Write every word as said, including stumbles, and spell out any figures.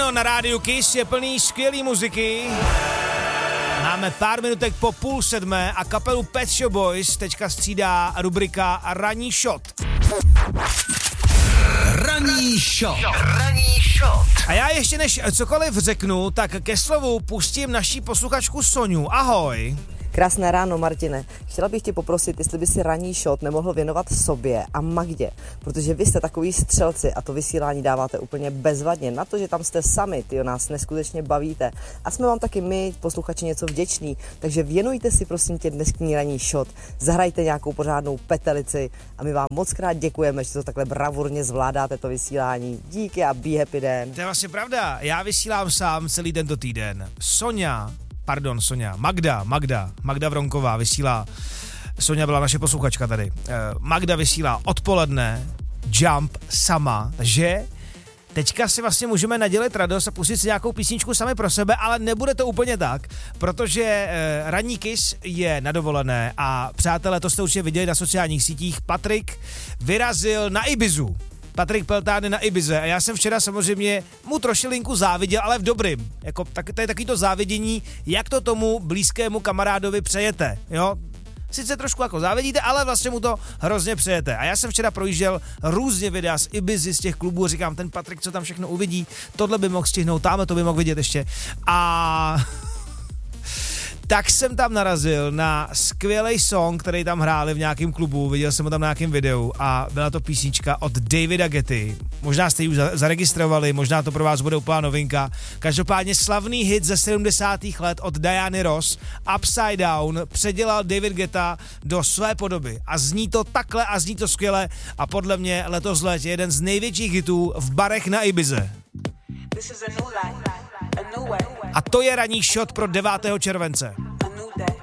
Ráno na rádiu Kiss je plný skvělý muziky. Máme pár minutek po půl sedmé a kapelu Pet Shop Boys teďka střídá rubrika Ranní shot. Ranní shot. Ranní shot. A já ještě než cokoliv řeknu, tak ke slovu pustím naší posluchačku Soňu. Ahoj. Krásné ráno, Martine. Chtěla bych tě poprosit, jestli by si ranní shot nemohl věnovat sobě a Magdě, protože vy jste takový střelci a to vysílání dáváte úplně bezvadně. Na to, že tam jste sami, ty o nás neskutečně bavíte a jsme vám taky my, posluchači, něco vděční, takže věnujte si prosím tě dnešní ranní shot, zahrajte nějakou pořádnou petelici a my vám moc krát děkujeme, že to takhle bravurně zvládáte to vysílání. Díky a be happy den. To je vlastně pravda, já vysílám sám celý tento týden. Soňa Pardon, Soňa. Magda, Magda, Magda Vronková vysílá. Soňa byla naše posluchačka tady. Magda vysílá odpoledne Jump sama, že teďka si vlastně můžeme nadělit radost a pustit si nějakou písničku sami pro sebe, ale nebude to úplně tak, protože ranní Kiss je na dovolené a přátelé, to jste určitě viděli na sociálních sítích, Patrik vyrazil na Ibizu. Patrik Peltán je na Ibize a já jsem včera samozřejmě mu trošilinku záviděl, ale v dobrým. Jako, tak, to je takový to závidění, jak to tomu blízkému kamarádovi přejete, jo? Sice trošku jako závidíte, ale vlastně mu to hrozně přejete. A já jsem včera projížděl různě videa z Ibizy, z těch klubů, říkám, ten Patrik, co tam všechno uvidí, tohle by mohl stihnout, tamhle to by mohl vidět ještě. A tak jsem tam narazil na skvělý song, který tam hráli v nějakém klubu, viděl jsem ho tam na nějakém videu a byla to písnička od Davida Getty. Možná jste ji už zaregistrovali, možná to pro vás bude úplná novinka. Každopádně slavný hit ze sedmdesátých let od Diany Ross, Upside Down, předělal David Guetta do své podoby a zní to takhle a zní to skvěle a podle mě letos let je jeden z největších hitů v barech na Ibize. A to je ranní shot pro devátého července.